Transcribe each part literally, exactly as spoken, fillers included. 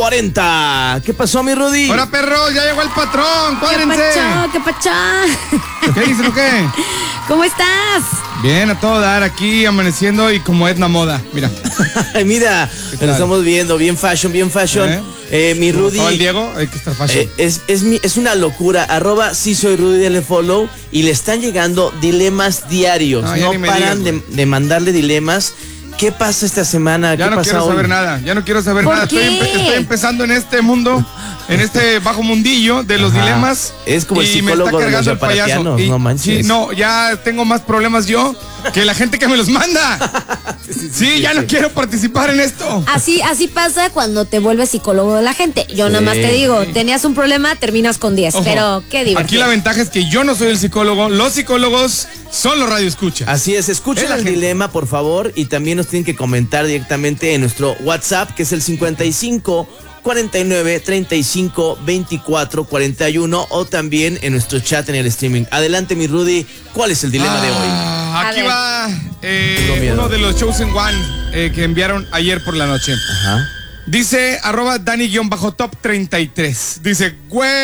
cuarenta. ¿Qué pasó, mi Rudy? Hola, perros, ya llegó el patrón, cuádrense. ¿Qué pachó? ¿Qué pachó? ¿Qué dicen o qué? ¿Cómo estás? Bien, a todo dar, aquí amaneciendo y como Edna Moda, mira. Mira, nos estamos viendo, bien fashion, bien fashion. ¿Eh? Eh, mi Rudy. ¿O el Diego? Hay que estar fashion. Eh, es, es, mi, es una locura. Arroba sí soy Rudy, dale follow. Y le están llegando dilemas diarios. No, No, ya ni me paran digas, de, de mandarle dilemas. ¿Qué pasa esta semana? Ya ¿Qué no pasa quiero hoy? saber nada, ya no quiero saber ¿Por nada. Estoy, qué? empe- estoy empezando en este mundo, en este bajo mundillo de los Ajá. dilemas. Es como el y me está psicólogo de los cargando el payaso. yaparatianos, Y- no manches. Sí, no, ya tengo más problemas yo que la gente que me los manda. Sí, sí, Sí, sí, ya sí. no quiero participar en esto. Así, así pasa cuando te vuelves psicólogo de la gente. Yo nada más te digo, tenías un problema, terminas con diez. Ojo, Pero qué divertido. Aquí la ventaja es que yo no soy el psicólogo, los psicólogos son los radioescuchas. Así es, escuchen Es la el gente. dilema, por favor, y también nos tienen que comentar directamente en nuestro WhatsApp, que es el cincuenta y cinco cuarenta y nueve treinta y cinco veinticuatro cuarenta y uno, o también en nuestro chat en el streaming. Adelante, mi Rudy, ¿cuál es el dilema de hoy? Ah, A aquí ver. va eh, Tengo miedo. uno de los Chosen One eh, que enviaron ayer por la noche. Ajá. Dice arroba Dani-top treinta y tres. Dice,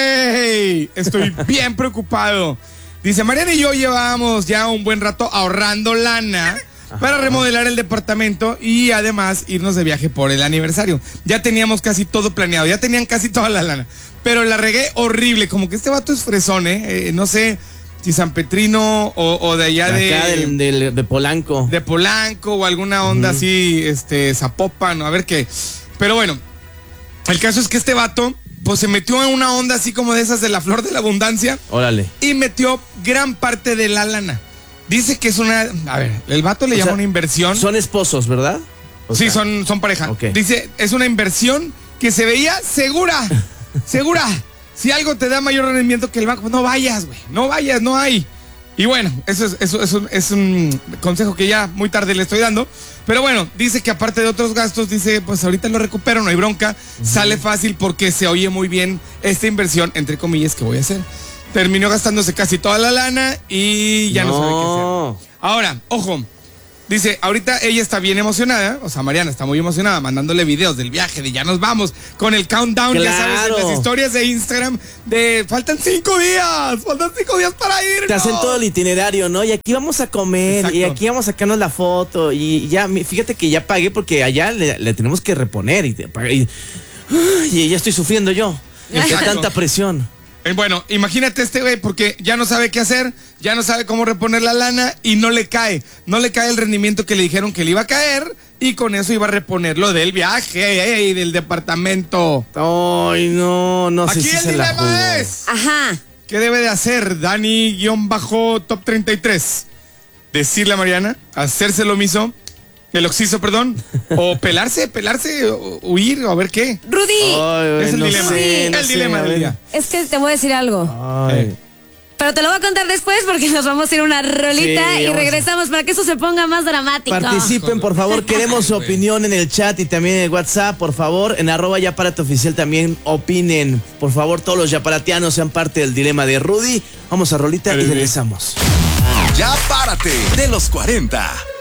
güey, estoy bien preocupado. Dice, Mariana y yo llevábamos ya un buen rato ahorrando lana para remodelar el departamento y además irnos de viaje por el aniversario. Ya teníamos casi todo planeado, ya tenían casi toda la lana. Pero la regué horrible, como que este vato es fresón, ¿eh? Eh, no sé si San Petrino o, o de allá de... Acá del, del- de Polanco. de Polanco o alguna onda así, este, Zapopan, a ver qué. Pero bueno, el caso es que este vato, pues se metió en una onda así como de esas de la flor de la abundancia Órale. y metió gran parte de la lana. Dice que es una, a ver, el vato le O llama sea, una inversión. Son esposos, ¿verdad? O sí, sea, son, son pareja. Ok. Dice, es una inversión que se veía segura, segura. Si algo te da mayor rendimiento que el banco, no vayas, güey, no vayas, no hay. Y bueno, eso es, eso es, un, es un consejo que ya muy tarde le estoy dando. Pero bueno, dice que aparte de otros gastos, dice, pues ahorita lo recupero, no hay bronca. Sale fácil porque se oye muy bien esta inversión, entre comillas, que voy a hacer. Terminó gastándose casi toda la lana y ya no, sabe qué hacer. Ahora, ojo, dice, ahorita ella está bien emocionada, o sea, Mariana está muy emocionada, mandándole videos del viaje, de ya nos vamos, con el countdown, ya sabes, en Claro. las historias de Instagram, de faltan cinco días, faltan cinco días para ir. Te hacen todo el itinerario, ¿no? Y aquí vamos a comer, Exacto. y aquí vamos a sacarnos la foto, y ya, mi- fíjate que ya pagué porque allá le, le tenemos que reponer, y, te- y, y ya estoy sufriendo yo, de Exacto. tanta presión. Eh, Bueno, imagínate este güey porque ya no sabe qué hacer, ya no sabe cómo reponer la lana y no le cae, no le cae el rendimiento que le dijeron que le iba a caer y con eso iba a reponer lo del viaje y del departamento. Ay, no, no sé Aquí si el se la jugó. dilema es, Ajá. ¿qué debe de hacer Dani-top treinta y tres? Decirle a Mariana, hacerse lo mismo, el oxiso, perdón, o pelarse, pelarse, o huir, o a ver qué. Rudy, Ay, Es el no dilema, sé, no el sé, dilema a del ver. día. es que te voy a decir algo. Ay. Pero te lo voy a contar después porque nos vamos a ir a una rolita Sí, y vamos a- regresamos para que eso se ponga más dramático. Participen, por favor, queremos su opinión en el chat y también en el WhatsApp, por favor, en arroba Yaparate Oficial también opinen, por favor, todos los yaparatianos sean parte del dilema de Rudy. Vamos a rolita y regresamos. Ya párate de los cuarenta.